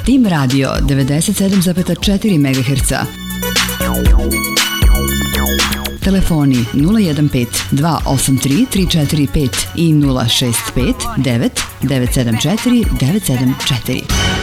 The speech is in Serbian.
Tim Radio 97,4 MHz. Telefoni 015 283 345 i 065 9 974 974.